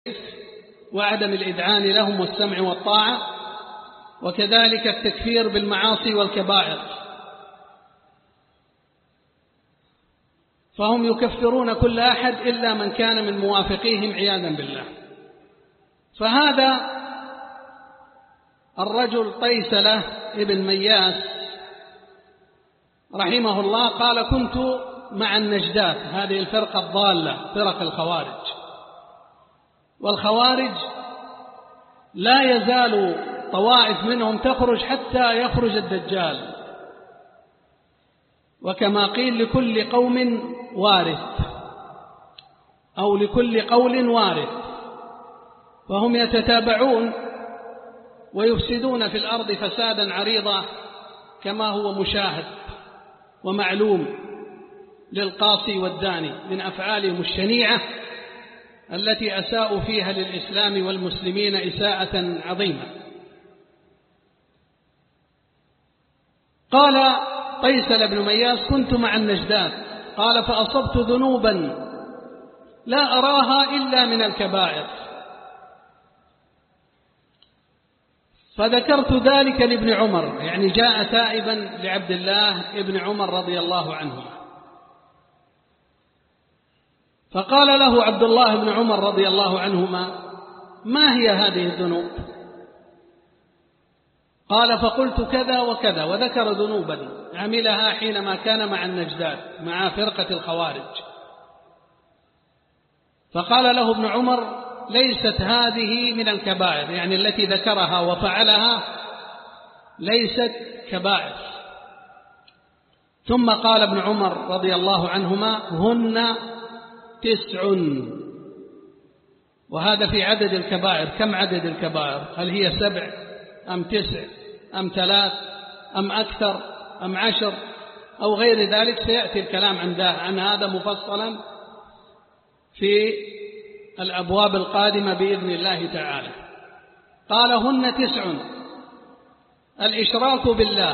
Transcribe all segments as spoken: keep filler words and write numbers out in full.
وعدم الإذعان لهم والسمع والطاعة، وكذلك التكفير بالمعاصي والكبائر، فهم يكفرون كل أحد إلا من كان من موافقيهم عياذا بالله. فهذا الرجل طيسلة ابن مياس رحمه الله قال: كنت مع النجدات، هذه الفرقة الضالة، فرق الخوارج. والخوارج لا يزال طوائف منهم تخرج حتى يخرج الدجال، وكما قيل: لكل قوم وارث، أو لكل قول وارث. فهم يتتابعون ويفسدون في الأرض فسادا عريضا، كما هو مشاهد ومعلوم للقاصي والداني من أفعالهم الشنيعة التي أساءوا فيها للإسلام والمسلمين إساءة عظيمة. قال طيسل بن مياس: كنت مع النجدات، قال: فأصبت ذنوبا لا أراها إلا من الكبائر، فذكرت ذلك لابن عمر، يعني جاء تائبا لعبد الله ابن عمر رضي الله عنه، فقال له عبد الله بن عمر رضي الله عنهما: ما هي هذه الذنوب؟ قال: فقلت كذا وكذا، وذكر ذنوبا عملها حينما كان مع النجدات مع فرقة الخوارج. فقال له ابن عمر: ليست هذه من الكبائر، يعني التي ذكرها وفعلها ليست كبائر. ثم قال ابن عمر رضي الله عنهما: هن تسع. وهذا في عدد الكبائر. كم عدد الكبائر؟ هل هي سبع أم تسع أم ثلاث أم أكثر أم عشر أو غير ذلك؟ سيأتي الكلام عن هذا مفصلا في الأبواب القادمة بإذن الله تعالى. قال: هن تسع: الإشراك بالله،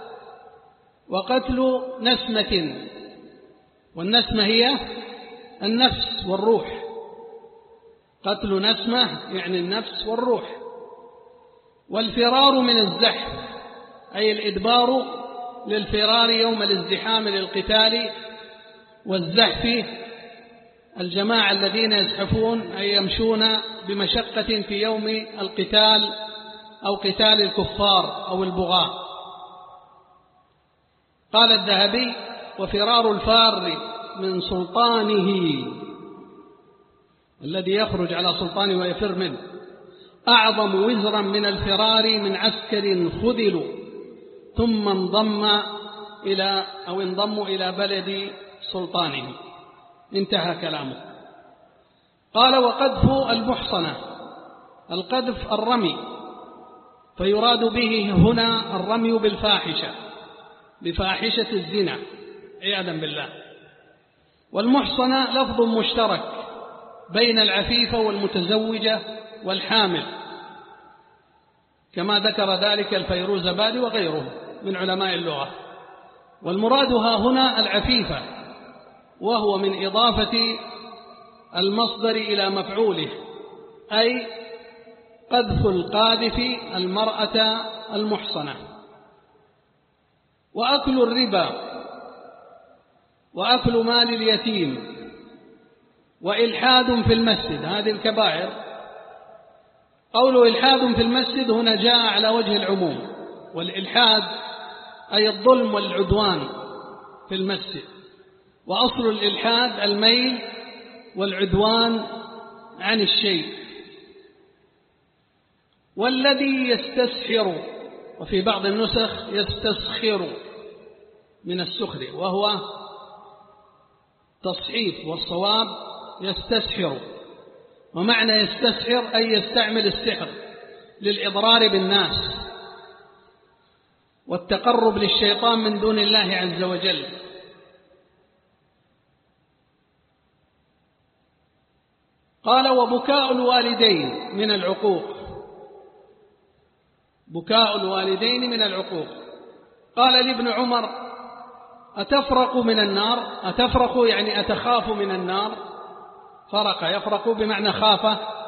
وقتل نسمة، والنسمة هي النفس والروح، قتل نسمة يعني النفس والروح، والفرار من الزحف، أي الإدبار للفرار يوم الازدحام للقتال، والزحف الجماعة الذين يزحفون أي يمشون بمشقة في يوم القتال أو قتال الكفار أو البغاة. قال الذهبي: وفرار الفار من سلطانه، الذي يخرج على سلطانه ويفر منه، أعظم وزرا من الفرار من عسكر خذلوا ثم انضم إلى أو انضموا إلى بلد سلطانه. انتهى كلامه. قال: وقذف المحصنة، القذف الرمي، فيراد به هنا الرمي بالفاحشة، بفاحشة الزنا عياذا بالله. والمحصنة لفظ مشترك بين العفيفة والمتزوجة والحامل، كما ذكر ذلك الفيروزبادي وغيره من علماء اللغة. والمرادها هنا العفيفة، وهو من إضافة المصدر إلى مفعوله، أي قذف القاذف المرأة المحصنة. وأكل الربا، وأكل مال اليتيم، وإلحاد في المسجد، هذه الكبائر. قول إلحاد في المسجد هنا جاء على وجه العموم، والإلحاد أي الظلم والعدوان في المسجد، وأصل الإلحاد الميل والعدوان عن الشيء. والذي يستسحر، وفي بعض النسخ يستسخر من السخر، وهو تصحيف، والصواب يستسحر. ومعنى يستسحر أي يستعمل السحر للإضرار بالناس والتقرب للشيطان من دون الله عز وجل. قال: وبكاء الوالدين من العقوق، بكاء الوالدين من العقوق. قال لابن عمر: أتفرق من النار؟ أتفرق يعني أتخاف من النار، فرق يفرق بمعنى خاف،